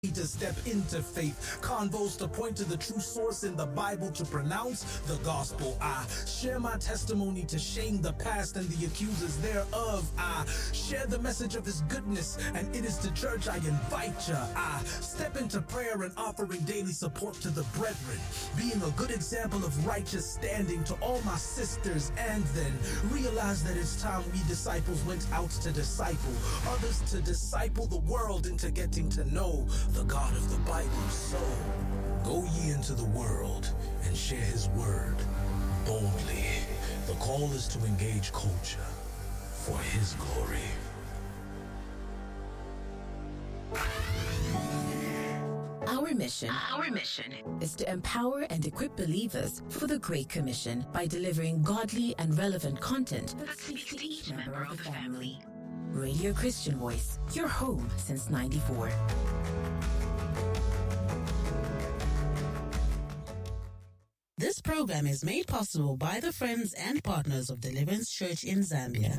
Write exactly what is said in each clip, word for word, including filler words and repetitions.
to step into faith, convos to point to the true source in the Bible to pronounce the gospel. I share my testimony to shame the past and the accusers thereof. I share the message of his goodness, and it is to church I invite ya. I step into prayer and offering daily support to the brethren, being a good example of righteous standing to all my sisters, and then realize that it's time we disciples went out to disciple others, to disciple the world into getting to know the God of the Bible. So go ye into the world and share his word boldly. The call is to engage culture for his glory. Our mission, Our mission is to empower and equip believers for the Great Commission by delivering godly and relevant content that speaks to each member of the family. Radio Christian Voice, your home since ninety-four. This program is made possible by the friends and partners of Deliverance Church in Zambia.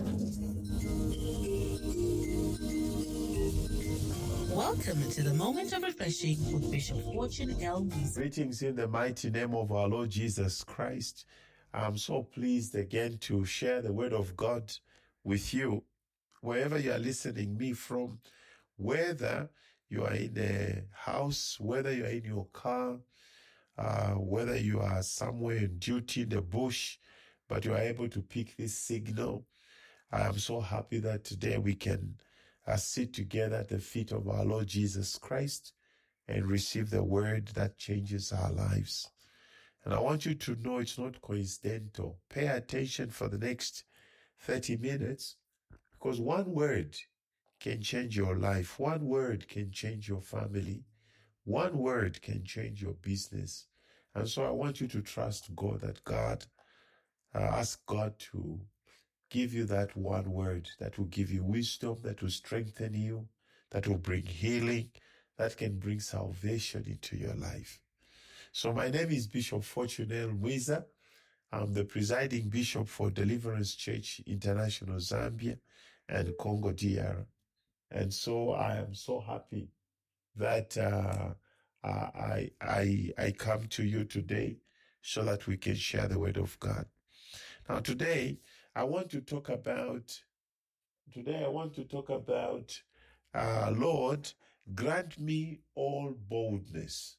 Welcome to the moment of refreshing with Bishop Fortune L. Wiese. Greetings in the mighty name of our Lord Jesus Christ. I'm so pleased again to share the word of God with you, wherever you are listening me from, whether you are in a house, whether you are in your car, uh, whether you are somewhere in duty in the bush, but you are able to pick this signal. I am so happy that today we can uh, sit together at the feet of our Lord Jesus Christ and receive the word that changes our lives. And I want you to know it's not coincidental. Pay attention for the next thirty minutes, because one word can change your life. One word can change your family. One word can change your business. And so I want you to trust God, that God, uh, ask God to give you that one word that will give you wisdom, that will strengthen you, that will bring healing, that can bring salvation into your life. So my name is Bishop Fortune L. Wiese. I'm the presiding bishop for Deliverance Church International Zambia and Congo D R. And so I am so happy that uh, I, I, I come to you today so that we can share the word of God. Now today, I want to talk about, today I want to talk about, uh, Lord, grant me all boldness.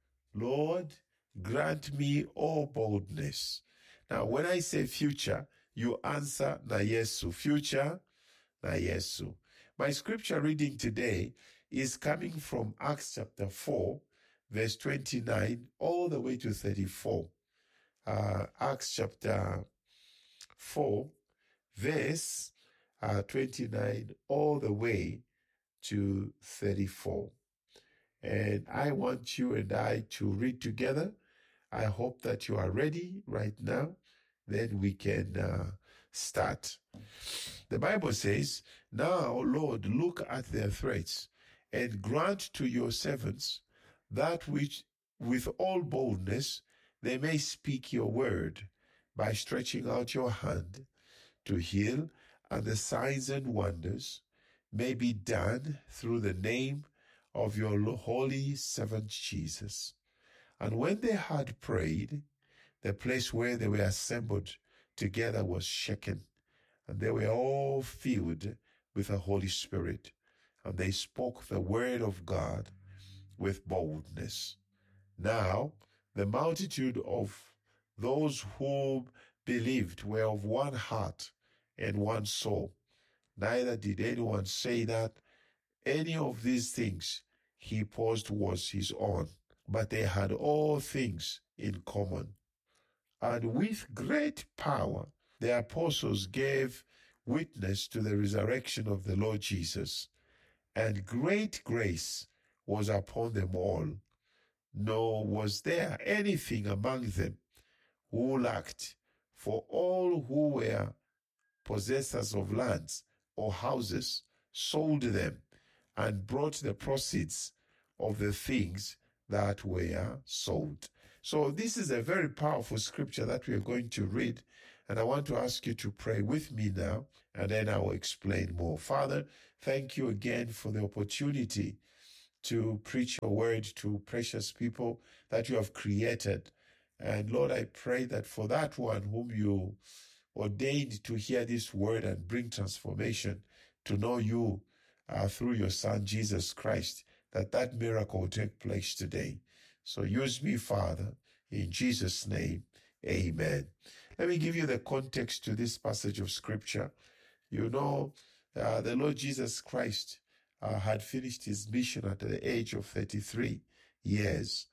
Lord, grant me all boldness. Now, when I say future, you answer na Yesu. Future, na Yesu. My scripture reading today is coming from Acts chapter four, verse twenty-nine, all the way to thirty-four. Uh, Acts chapter four, verse uh, twenty-nine, all the way to thirty-four. And I want you and I to read together. I hope that you are ready right now. Then we can uh, start. The Bible says, "Now, Lord, look at their threats and grant to your servants that which with all boldness they may speak your word by stretching out your hand to heal, and the signs and wonders may be done through the name of your holy servant Jesus." And when they had prayed, the place where they were assembled together was shaken, and they were all filled with the Holy Spirit, and they spoke the word of God with boldness. Now, the multitude of those who believed were of one heart and one soul. Neither did anyone say that any of these things he possessed was his own, but they had all things in common. And with great power, the apostles gave witness to the resurrection of the Lord Jesus, and great grace was upon them all. Nor was there anything among them who lacked, for all who were possessors of lands or houses sold them and brought the proceeds of the things that were sold. So this is a very powerful scripture that we are going to read, and I want to ask you to pray with me now, and then I will explain more. Father, thank you again for the opportunity to preach your word to precious people that you have created. And Lord, I pray that for that one whom you ordained to hear this word and bring transformation, to know you uh, through your Son, Jesus Christ, that that miracle will take place today. So use me, Father, in Jesus' name, amen. Let me give you the context to this passage of Scripture. You know, uh, the Lord Jesus Christ uh, had finished his mission at the age of thirty-three years.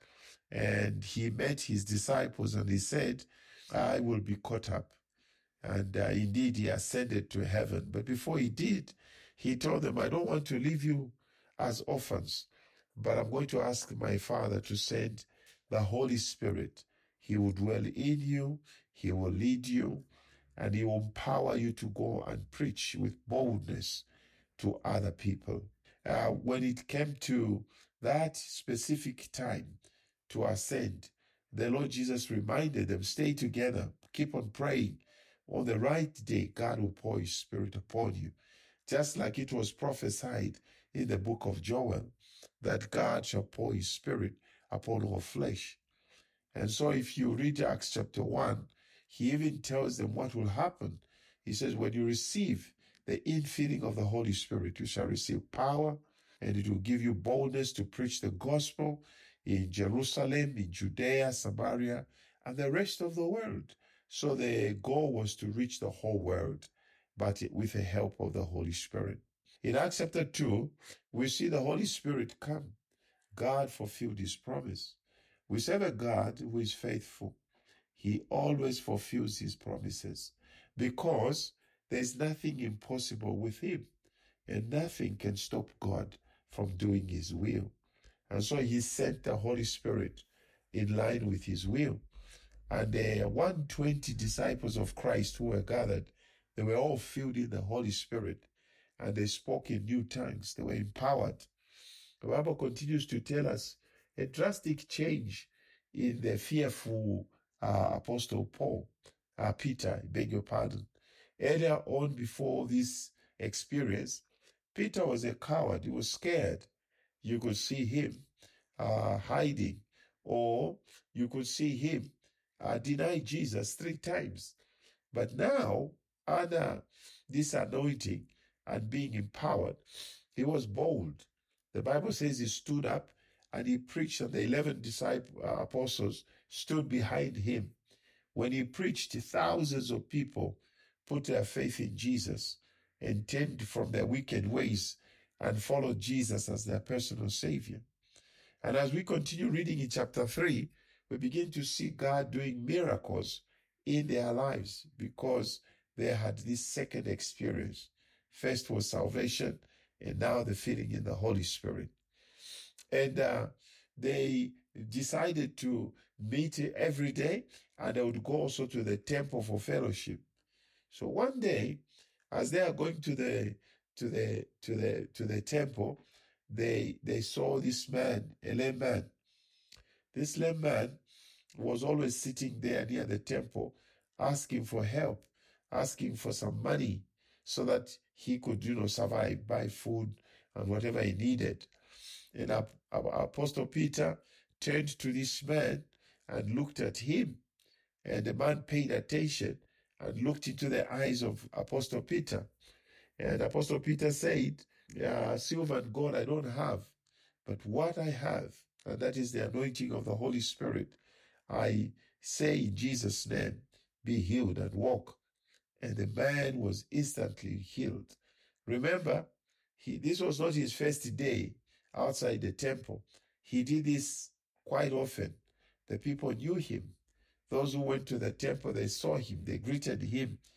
And he met his disciples and he said, I will be caught up. And uh, indeed, he ascended to heaven. But before he did, he told them, I don't want to leave you as orphans, but I'm going to ask my Father to send the Holy Spirit. He will dwell in you, he will lead you, and he will empower you to go and preach with boldness to other people. Uh, when it came to that specific time to ascend, the Lord Jesus reminded them, stay together, keep on praying. On the right day, God will pour his Spirit upon you. Just like it was prophesied in the book of Joel, that God shall pour his Spirit upon all flesh. And so if you read Acts chapter one, he even tells them what will happen. He says, when you receive the infilling of the Holy Spirit, you shall receive power, and it will give you boldness to preach the gospel in Jerusalem, in Judea, Samaria, and the rest of the world. So the goal was to reach the whole world, but with the help of the Holy Spirit. In Acts chapter two, we see the Holy Spirit come. God fulfilled his promise. We serve a God who is faithful. He always fulfills his promises because there's nothing impossible with him, and nothing can stop God from doing his will. And so he sent the Holy Spirit in line with his will. And the one hundred twenty disciples of Christ who were gathered, they were all filled in the Holy Spirit, and they spoke in new tongues. They were empowered. The Bible continues to tell us a drastic change in the fearful uh, Apostle Paul, uh, Peter, I beg your pardon. Earlier on, before this experience, Peter was a coward. He was scared. You could see him uh, hiding, or you could see him uh, deny Jesus three times. But now, under this anointing and being empowered, he was bold. The Bible says he stood up and he preached, and the eleven disciples, uh, apostles stood behind him. When he preached, thousands of people put their faith in Jesus and turned from their wicked ways and followed Jesus as their personal Savior. And as we continue reading in chapter three, we begin to see God doing miracles in their lives because they had this second experience. First was salvation, and now the filling in the Holy Spirit. And uh, they decided to meet every day, and they would go also to the temple for fellowship. So one day, as they are going to the to the to the to the temple, they they saw this man, a lame man. This lame man was always sitting there near the temple, asking for help, asking for some money, so that he could, you know, survive, buy food and whatever he needed. And our, our Apostle Peter turned to this man and looked at him, and the man paid attention and looked into the eyes of Apostle Peter. And Apostle Peter said, yeah, silver and gold I don't have, but what I have, and that is the anointing of the Holy Spirit, I say in Jesus' name, be healed and walk. And the man was instantly healed. Remember, he, this was not his first day outside the temple. He did this quite often. The people knew him. Those who went to the temple, they saw him, they greeted him